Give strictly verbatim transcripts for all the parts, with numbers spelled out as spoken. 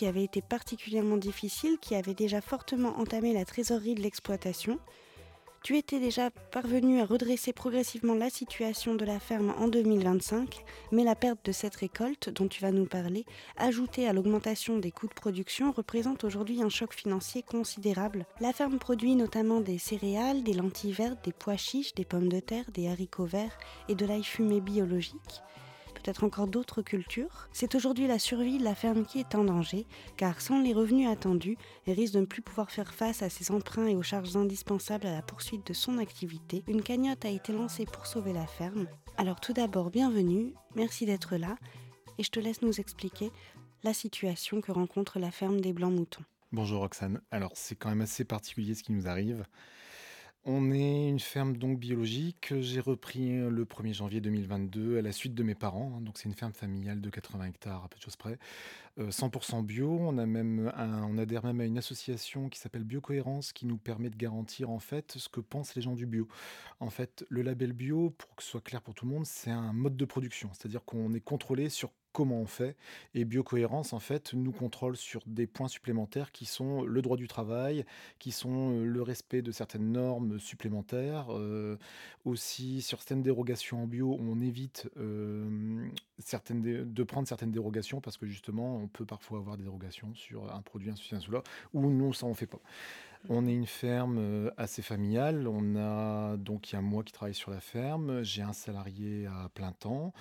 qui avait été particulièrement difficile, qui avait déjà fortement entamé la trésorerie de l'exploitation. Tu étais déjà parvenu à redresser progressivement la situation de la ferme en deux mille vingt-cinq, mais la perte de cette récolte, dont tu vas nous parler, ajoutée à l'augmentation des coûts de production, représente aujourd'hui un choc financier considérable. La ferme produit notamment des céréales, des lentilles vertes, des pois chiches, des pommes de terre, des haricots verts et de l'ail fumé biologique. Peut-être encore d'autres cultures. C'est aujourd'hui la survie de la ferme qui est en danger, car sans les revenus attendus, elle risque de ne plus pouvoir faire face à ses emprunts et aux charges indispensables à la poursuite de son activité. Une cagnotte a été lancée pour sauver la ferme. Alors tout d'abord, bienvenue, merci d'être là, et je te laisse nous expliquer la situation que rencontre la ferme des Blancs-Moutons. Bonjour Roxane, alors c'est quand même assez particulier ce qui nous arrive. On est une ferme donc biologique que j'ai repris le premier janvier deux mille vingt-deux à la suite de mes parents. Donc c'est une ferme familiale de quatre-vingts hectares à peu de choses près. Euh, cent pour cent bio, on a même un- on adhère même à une association qui s'appelle Biocohérence qui nous permet de garantir en fait ce que pensent les gens du bio. En fait, le label bio, pour que ce soit clair pour tout le monde, c'est un mode de production. C'est-à-dire qu'on est contrôlé sur comment on fait. Et Biocohérence, en fait, nous contrôle sur des points supplémentaires qui sont le droit du travail, qui sont euh, le respect de certaines normes supplémentaires, euh, aussi sur certaines dérogations en bio, on évite euh, certaines dé- de prendre certaines dérogations parce que justement, on peut parfois avoir des dérogations sur un produit, un ceci, un cela, ou non, ça on fait pas. On est une ferme euh, assez familiale. On a donc il y a moi qui travaille sur la ferme. J'ai un salarié à plein temps.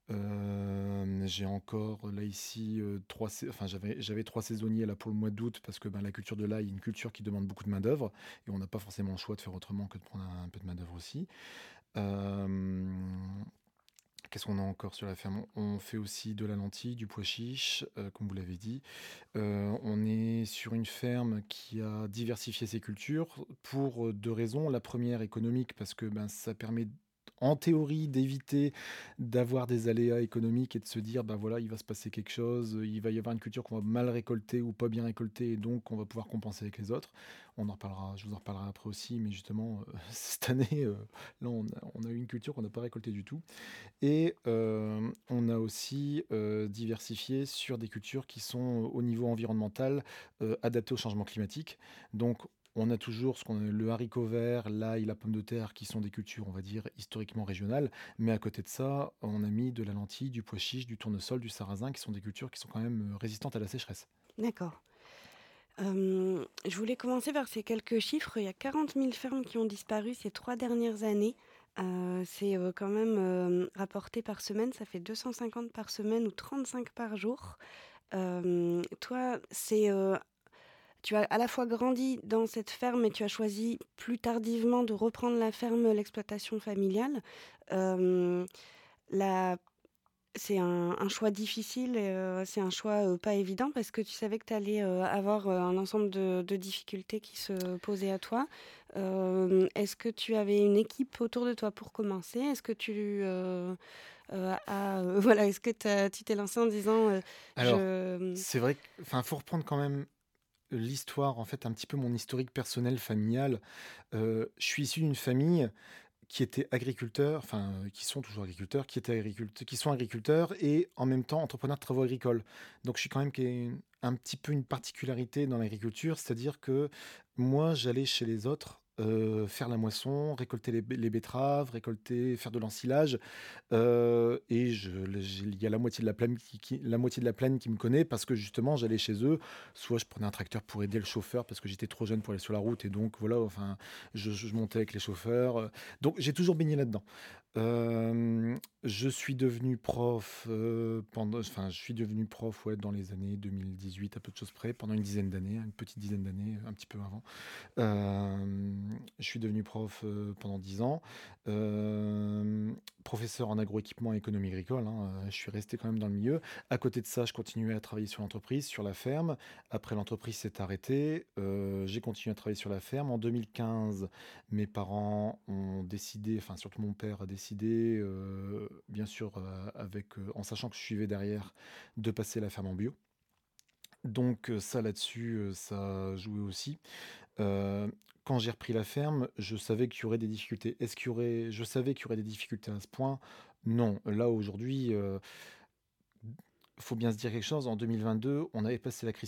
Euh, j'ai encore là ici euh, trois, sais- enfin j'avais j'avais trois saisonniers là pour le mois d'août parce que ben, la culture de l'ail est une culture qui demande beaucoup de main d'œuvre et on n'a pas forcément le choix de faire autrement que de prendre un, un peu de main d'œuvre aussi. Euh, Qu'est-ce qu'on a encore sur la ferme? On fait aussi de la lentille, du pois chiche, euh, comme vous l'avez dit. Euh, on est sur une ferme qui a diversifié ses cultures pour euh, deux raisons. La première, économique, parce que ben, ça permet en théorie d'éviter d'avoir des aléas économiques et de se dire, ben voilà, il va se passer quelque chose, il va y avoir une culture qu'on va mal récolter ou pas bien récolter, et donc on va pouvoir compenser avec les autres. On en reparlera, je vous en reparlerai après aussi, mais justement, euh, cette année, euh, là, on a, on a eu une culture qu'on n'a pas récoltée du tout. Et euh, on a aussi euh, diversifié sur des cultures qui sont euh, au niveau environnemental euh, adaptées au changement climatique. Donc on a toujours ce qu'on a, le haricot vert, l'ail, la pomme de terre, qui sont des cultures, on va dire, historiquement régionales. Mais à côté de ça, on a mis de la lentille, du pois chiche, du tournesol, du sarrasin, qui sont des cultures qui sont quand même euh, résistantes à la sécheresse. D'accord. Euh, je voulais commencer par ces quelques chiffres. Il y a quarante mille fermes qui ont disparu ces trois dernières années. Euh, c'est euh, quand même euh, rapporté par semaine. Ça fait deux cent cinquante par semaine ou trente-cinq par jour. Euh, toi, c'est, euh, tu as à la fois grandi dans cette ferme et tu as choisi plus tardivement de reprendre la ferme, l'exploitation familiale. Euh, la c'est un, un choix difficile, et, euh, c'est un choix euh, pas évident parce que tu savais que tu allais avoir euh, un ensemble de, de difficultés qui se posaient à toi. Euh, est-ce que tu avais une équipe autour de toi pour commencer? Est-ce que tu euh, euh, as, euh, voilà, est-ce que t'as- tu t'es lancé en disant euh, Alors, je... c'est vrai qu'il faut reprendre quand même l'histoire, en fait, un petit peu mon historique personnel, familial. Euh, je suis issu d'une famille qui étaient agriculteurs, enfin, euh, qui sont toujours agriculteurs, qui étaient agriculteurs, qui sont agriculteurs et en même temps entrepreneurs de travaux agricoles. Donc, je suis quand même qui est une- un petit peu une particularité dans l'agriculture, c'est-à-dire que moi, j'allais chez les autres. Euh, faire la moisson, récolter les, bé- les betteraves, récolter, faire de l'ensilage, euh, et je, j'ai- il y a la moitié de la plaine qui, qui- la moitié de la plaine qui me connaît parce que justement j'allais chez eux, soit je prenais un tracteur pour aider le chauffeur parce que j'étais trop jeune pour aller sur la route et donc voilà, enfin je, je montais avec les chauffeurs, euh, donc j'ai toujours baigné là-dedans. Euh, je suis devenu prof euh, pendant, enfin, je suis devenu prof ouais, dans les années deux mille dix-huit, à peu de choses près, pendant une dizaine d'années, une petite dizaine d'années, un petit peu avant. Euh, je suis devenu prof euh, pendant dix ans, euh, professeur en agroéquipement et économie agricole. Hein, euh, je suis resté quand même dans le milieu. À côté de ça, je continuais à travailler sur l'entreprise, sur la ferme. Après, l'entreprise s'est arrêtée. Euh, j'ai continué à travailler sur la ferme. En deux mille quinze, mes parents ont décidé, enfin surtout mon père a décidé, euh, bien sûr, euh, avec, euh, en sachant que je suivais derrière, de passer la ferme en bio. Donc euh, ça là-dessus, euh, ça a joué aussi. Euh, Quand j'ai repris la ferme, je savais qu'il y aurait des difficultés. Est-ce qu'il y aurait, je savais qu'il y aurait des difficultés à ce point? Non. Là aujourd'hui, il faut bien se dire quelque chose. En deux mille vingt-deux, on avait passé la crise